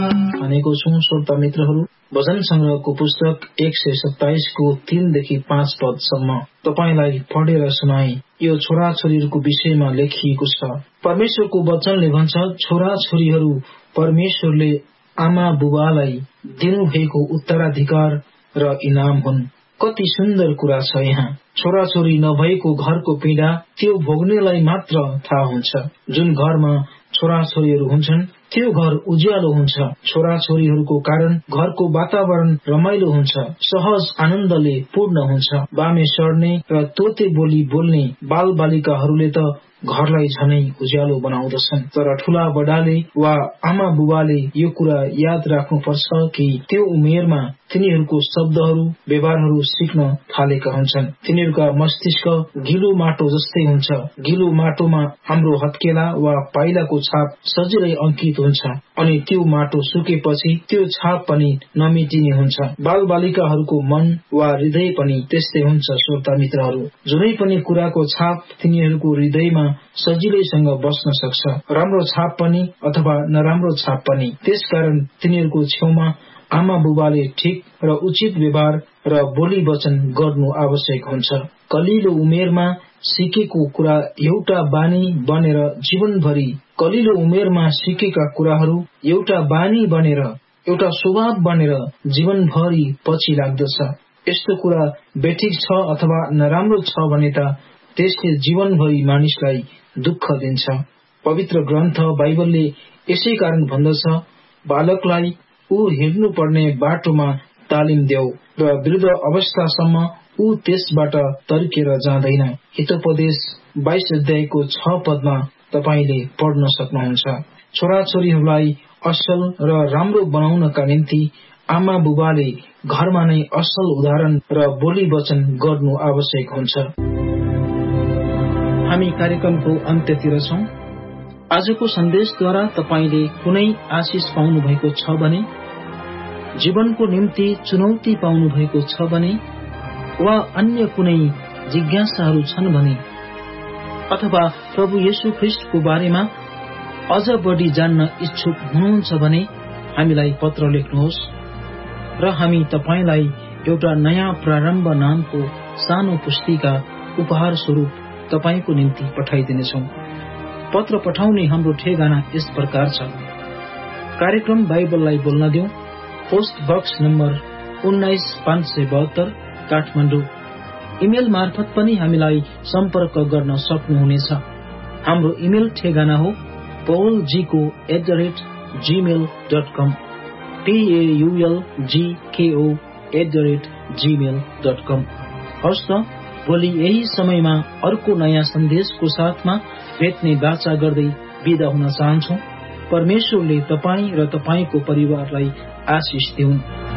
भनेको छौं श्रोता मित्रहरू। भजन संग्रहको पुस्तक 127 को 3 देखि 5 पदसम्म तपाईलाई पढेर सुनाए। यो छोराछोरीहरूको विषयमा लेखिएको छ। परमेश्वरको वचनले भन्छ, छोराछोरीहरू परमेश्वरले आमा बुबालाई दिनुभएको उत्तराधिकार र इनाम हुन्। कति सुन्दर कुरा छ यहाँ। छोराछोरी नभएको घरको पीडा त्यो भोग्नेलाई मात्र थाहा हुन्छ। जुन घरमा छोराछोरीहरू हुन्छन् त्यो घर उज्यालो हुन्छ। छोराछोरीहरूको कारण घरको वातावरण रमाइलो हुन्छ, सहज आनन्दले पूर्ण हुन्छ। बामे सर्ने र तोते बोली बोल्ने बाल बालिकाहरूले त घरलाई झनै उज्यालो बनाउँदछन्। तर ठूला बडाले वा आमा बुबाले यो कुरा याद राख्नुपर्छ कि त्यो उमेरमा तिनीहरूको शब्दहरू व्यवहारहरू सिक्न थालेका हुन्छन्। तिनीहरूका मस्तिष्क गिलो माटो जस्तै हुन्छ। गिलो माटोमा हाम्रो हत्केला वा पाइलाको छाप सजिलै अंकित हुन्छ अनि त्यो माटो सुकेपछि त्यो छाप पनि नमेटिने हुन्छ। बाल बालिकाहरूको मन वा हृदय पनि त्यस्तै हुन्छ। श्रोता मित्रहरू, जुनै पनि कुराको छाप तिनीहरूको हृदयमा सजिलैसँग बस्न सक्छ, राम्रो छाप पनि अथवा नराम्रो छाप पनि। त्यसकारण तिनीहरूको छेउमा आमा बुबाले ठिक र उचित व्यवहार र बोली वचन गर्नु आवश्यक हुन्छ। कलिलो उमेरमा सिकेको कुरा एउटा बानी बनेर जीवनभरि, कलिलो उमेरमा सिकेका कुराहरू एउटा बानी बनेर, एउटा स्वभाव बनेर जीवनभरि पछि लाग्दछ। यस्तो कुरा बेठिक छ अथवा नराम्रो छ भने त त्यसले जीवनभरि मानिसलाई दुःख दिन्छ। पवित्र ग्रन्थ बाइबलले यसै कारण भन्दछ, बालकलाई ऊ हिँड्नुपर्ने बाटोमा तालिम देऊ र वृद्ध अवस्थासम्म ऊ त्यसबाट तर्केर जाँदैन। हितोपदेश 22 अध्यायको 6 पदमा तपाईले पढ्न सक्नुहुन्छ। छोराछोरीहरूलाई असल र राम्रो बनाउनका निम्ति आमा बुबाले घरमा नै असल उदाहरण र बोली वचन गर्नु आवश्यक हुन्छ। हामी कार्यक्रमको अन्त्यतिर छौं। आजको सन्देशद्वारा तपाईले कुनै आशिष पाउनु भएको छ भने, जीवनको निम्ति चुनौती पाउनु भएको छ भने, वा अन्य कुनै जिज्ञासाहरू छन् भने, अथवा प्रभु येशू ख्रीष्टको बारेमा अझ बढी जान्न इच्छुक हुनुहुन्छ भने हामीलाई पत्र लेख्नुहोस् र हामी तपाईलाई एउटा नयाँ प्रारम्भ नामको सानो पुस्तिका उपहार स्वरूप तपाईको निम्ति पठाइदिनेछौं। पत्र पठाउने हाम्रो ठेगाना यस प्रकार छ। कार्यक्रम बाइबललाई बोल्न देऊ, post box number 19572, Kathmandu. Email मार्फत पनि हामीलाई सम्पर्क गर्न सक्नुहुनेछ। हाम्रो इमेल ठेगाना हो paulgko@gmail.com, paulgko@gmail.com। हवस् त, भोलि यही समयमा अर्को नयाँ सन्देशको साथमा भेट्ने बाचा गर्दै बिदा हुन चाहन्छौ। परमेश्वरले तपाई र तपाईको परिवारलाई आशिष दिउन्।